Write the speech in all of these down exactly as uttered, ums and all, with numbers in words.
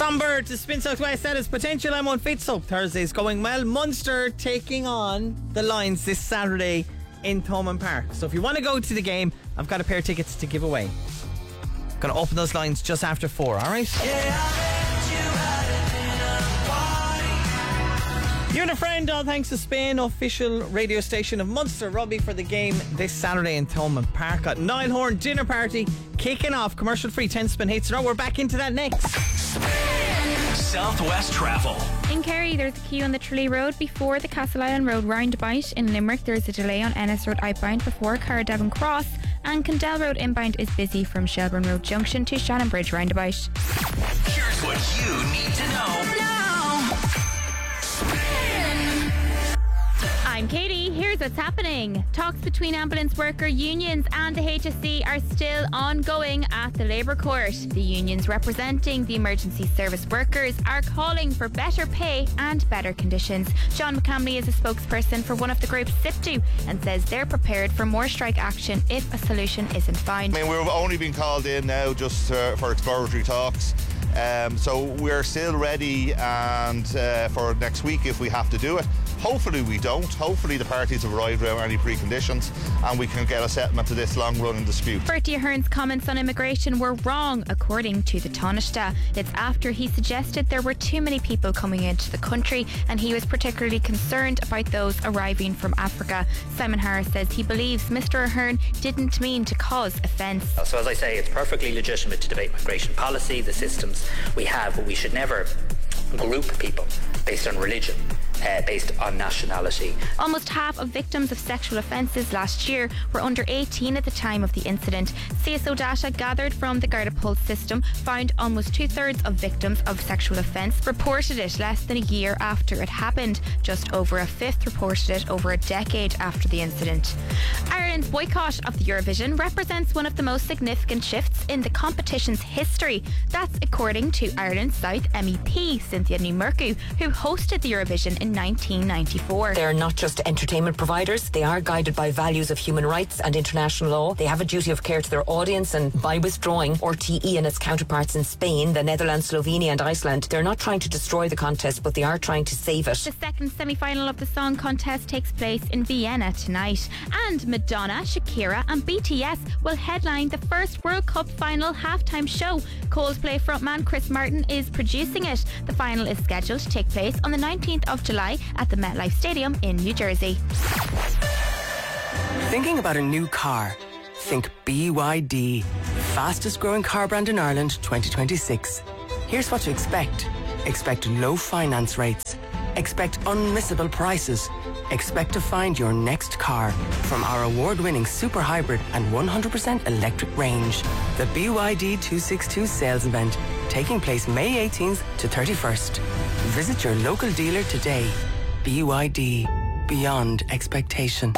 Somber to Spin Southwest at its potential M one Fitz-Up. Thursday's going well. Munster taking on the Lions this Saturday in Thomond Park. So if you want to go to the game, I've got a pair of tickets to give away. Gonna open those lines just after four, alright? You and a friend, all thanks to Spain, official radio station of Munster Rugby, for the game this Saturday in Thomond Park at Niall Horan dinner party kicking off. Commercial free, ten spin hits in a row. We're back into that next. Southwest Travel. In Kerry, there's a queue on the Tralee Road before the Castle Island Road roundabout. In Limerick, there's a delay on Ennis Road outbound before Carradevon Cross. And Condell Road inbound is busy from Shelburne Road Junction to Shannon Bridge roundabout. Here's what you need to know now. I'm Katie. Here's what's happening. Talks between ambulance worker unions and the H S C are still ongoing at the Labour Court. The unions representing the emergency service workers are calling for better pay and better conditions. John McCamley is a spokesperson for one of the groups, SIPTU, and says they're prepared for more strike action if a solution isn't found. I mean, we've only been called in now just uh, for exploratory talks. Um, so we're still ready and uh, for next week if we have to do it. Hopefully we don't. Hopefully the parties have arrived around any preconditions and we can get a settlement to this long-running dispute. Bertie Ahern's comments on immigration were wrong, according to the Taoiseach. It's after he suggested there were too many people coming into the country and he was particularly concerned about those arriving from Africa. Simon Harris says he believes Mr Ahern didn't mean to cause offence. So as I say, it's perfectly legitimate to debate migration policy, the systems we have, but we should never group people based on religion, uh, based on nationality. Almost half of victims of sexual offences last year were under eighteen at the time of the incident. C S O data gathered from the Garda Pulse system found almost two-thirds of victims of sexual offence reported it less than a year after it happened. Just over a fifth reported it over a decade after the incident. Ireland's boycott of the Eurovision represents one of the most significant shifts in the competition's history. That's according to Ireland South M E P Cynthia Newmerku, who hosted the Eurovision in nineteen ninety-four. They're not just entertainment providers, they are guided by values of human rights and international law. They have a duty of care to their audience, and by withdrawing R T E and its counterparts in Spain, the Netherlands, Slovenia and Iceland, they're not trying to destroy the contest, but they are trying to save it. The second semi-final of the song contest takes place in Vienna tonight. And Madonna, Shakira and B T S will headline the first World Cup final halftime show. Coldplay frontman Chris Martin is producing it. The final is scheduled to take place on the nineteenth of July at the MetLife Stadium in New Jersey. Thinking about a new car? Think B Y D, fastest growing car brand in Ireland twenty twenty-six. Here's what to expect. Expect low finance rates. Expect unmissable prices. Expect to find your next car from our award-winning super hybrid and one hundred percent electric range. The B Y D two sixty-two sales event, taking place May eighteenth to thirty-first. Visit your local dealer today. B Y D, beyond expectation.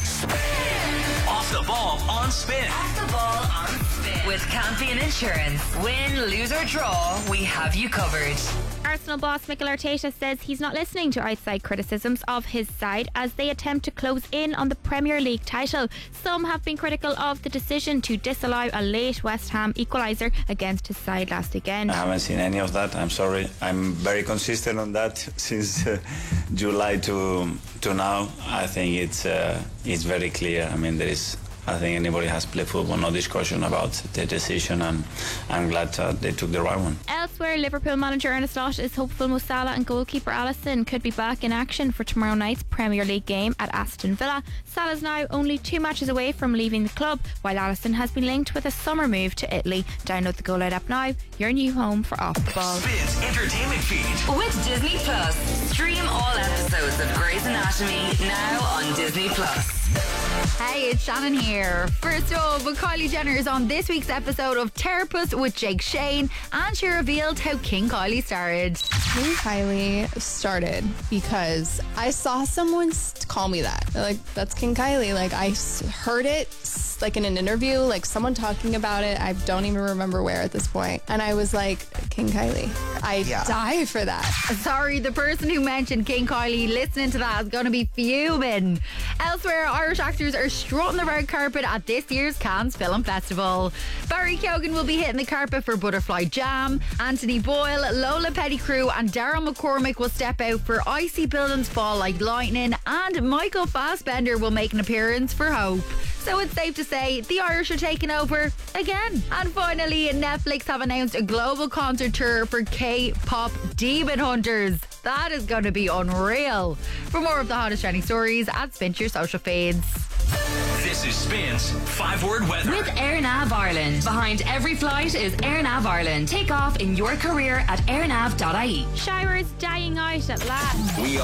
Off the ball on Spin. Off the ball on Spin. With Campion Insurance. Win, lose or draw, we have you covered. Arsenal boss Mikel Arteta says he's not listening to outside criticisms of his side as they attempt to close in on the Premier League title. Some have been critical of the decision to disallow a late West Ham equaliser against his side last weekend. I haven't seen any of that. I'm sorry. I'm very consistent on that since uh, July to to now. I think it's uh, it's very clear. I mean, there is. I think anybody has played football, no discussion about the decision, and I'm glad uh, they took the right one. Elsewhere, Liverpool manager Ernest Lott is hopeful Mo Salah and goalkeeper Alisson could be back in action for tomorrow night's Premier League game at Aston Villa. Salah's now only two matches away from leaving the club, while Alisson has been linked with a summer move to Italy. Download the Go Loud app now, your new home for Off the Ball. Spins entertainment feed with Disney Plus. Stream all episodes of Grey's Anatomy now on Disney Plus. Hey, it's Shannon here. First up, Kylie Jenner is on this week's episode of Therapist with Jake Shane, and she revealed how King Kylie started. King Kylie started because I saw someone call me that. They're like, that's King Kylie. Like, I heard it was like in an interview, like someone talking about it. I don't even remember where at this point. And I was like, King Kylie. I Yeah. die for that. Sorry, the person who mentioned King Kylie listening to that is going to be fuming. Elsewhere, Irish actors are strutting the red carpet at this year's Cannes Film Festival. Barry Keoghan will be hitting the carpet for Butterfly Jam. Anthony Boyle, Lola Pettigrew and Daryl McCormick will step out for Icy Buildings Fall Like Lightning, and Michael Fassbender will make an appearance for Hope. So it's safe to say the Irish are taking over again. And finally, Netflix have announced a global concert tour for K-pop Demon Hunters. That is going to be unreal. For more of the hottest trending stories, add Spin to your social feeds. This is Spin's five-word weather. With AirNav Ireland. Behind every flight is AirNav Ireland. Take off in your career at airnav dot I E. Showers dying out at last. We